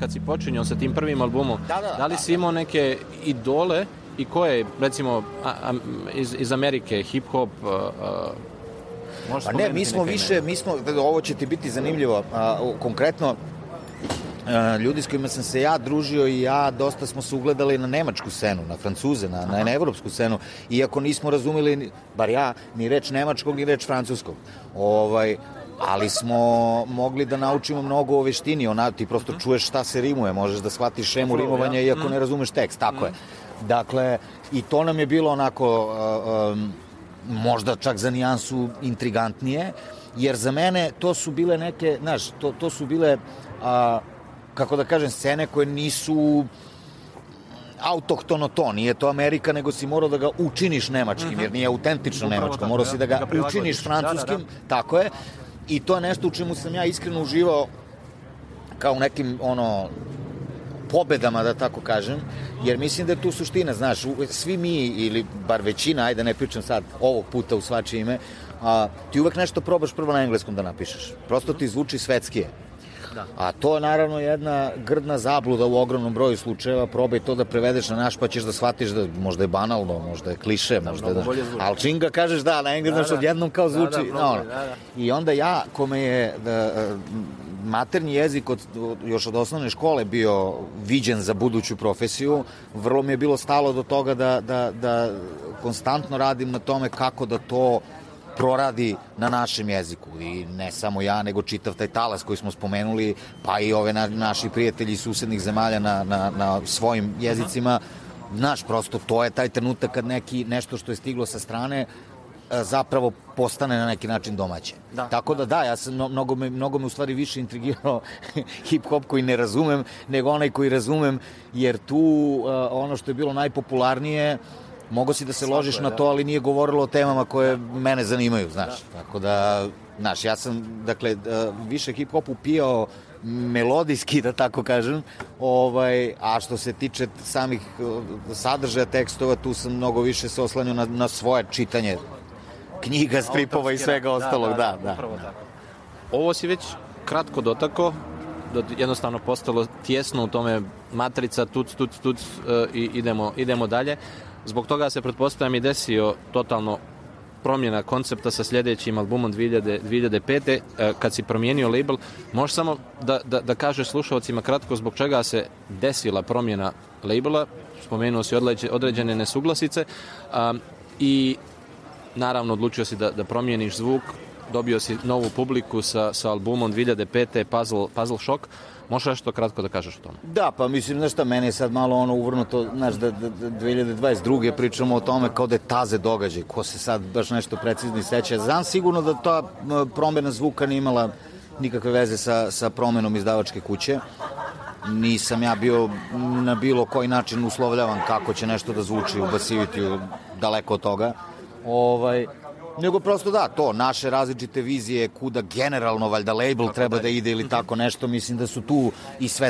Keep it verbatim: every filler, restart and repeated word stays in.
kad si počinjao sa tim prvim albumom, da, da, da li si imao neke idole i koje, recimo, a, a, iz, iz Amerike, hip-hop, a, možeš pa ne, mi smo više, mi smo, ovo će ti biti zanimljivo, a, konkretno, a, ljudi s kojima sam se ja družio i ja, dosta smo se ugledali na nemačku scenu, na Francuze, na, na, na evropsku scenu, iako nismo razumeli, bar ja, ni reč nemačkog, ni reč francuskog. Ovaj, ali smo mogli da naučimo mnogo o veštini, ona, ti prosto čuješ šta se rimuje, možeš da shvatiš šemu rimovanja iako ne razumeš tekst, tako je. Dakle, i to nam je bilo onako, uh, um, možda čak za nijansu intrigantnije, jer za mene to su bile neke, znaš, to, to su bile, uh, kako da kažem, scene koje nisu autohtono to, nije to Amerika, nego si morao da ga učiniš nemačkim, jer nije autentično nemačko, morao si da ga učiniš francuskim, tako je, i to je nešto u čemu sam ja iskreno uživao kao nekim, ono, pobedama, da tako kažem, jer mislim da je tu suština, znaš, svi mi, ili bar većina, ajde ne pričam sad ovog puta u svačije ime, a, ti uvek nešto probaš prvo na engleskom da napišeš. Prosto ti zvuči svetskije. Da. A to je naravno jedna grdna zabluda u ogromnom broju slučajeva, probaj to da prevedeš na naš pa ćeš da shvatiš da možda je banalno, možda je kliše, da, možda je da... Ali čim ga kažeš da, na engleskom, da, da. Odjednom kao zvuči, da, da, no, da, da. I onda ja, kome je da, maternji jezik od, još od osnovne škole bio viđen za buduću profesiju, vrlo mi je bilo stalo do toga da, da, da konstantno radim na tome kako da to proradi na našem jeziku i ne samo ja, nego čitav taj talas koji smo spomenuli, pa i ove na, naši prijatelji iz susednih zemalja na, na, na svojim jezicima. Znaš, prosto to je taj trenutak kad neki, nešto što je stiglo sa strane zapravo postane na neki način domaće. Da. Tako da da, ja sam mnogo me, mnogo me u stvari više intrigirao hip-hop koji ne razumem, nego onaj koji razumem, jer tu uh, ono što je bilo najpopularnije, mogo si da se ložiš na to, ali nije govorilo o temama koje mene zanimaju, znaš. Tako da, znaš, ja sam, dakle, više hip-hop upijao melodijski, da tako kažem, ovaj, a što se tiče samih sadržaja tekstova, tu sam mnogo više se oslanjao na, na svoje čitanje knjiga, stripova i svega ostalog, da, da. da. Ovo si već kratko dotako, jednostavno postalo tjesno u tome matrica, tuc, tuc, tuc, i idemo, idemo dalje. Zbog toga se, pretpostavljam, i desio totalno promjena koncepta sa sljedećim albumom dvije hiljade pete. Kad si promijenio label, možeš samo da, da, da kažeš slušalcima kratko zbog čega se desila promjena labela, spomenuo si određene nesuglasice, um, i naravno odlučio si da, da promijeniš zvuk, dobio si novu publiku sa, sa albumom dvije hiljade pete. Puzzle, Puzzle Shock. Možeš nešto kratko da kažeš o tome? Da, pa mislim, znaš šta, mene je sad malo ono uvrnuto, znaš, da, da, da dve hiljade dvadeset druge pričamo o tome kao da je taze događaj, ko se sad baš nešto precizno seća. Znam sigurno da ta promjena zvuka nije imala nikakve veze sa, sa promenom izdavačke kuće. Nisam ja bio na bilo koji način uslovljavan kako će nešto da zvuči u Basivitiju, daleko od toga. Ovaj... Nego prosto da, to, naše različite vizije kuda generalno valjda label treba da ide ili tako nešto, mislim da su tu i sve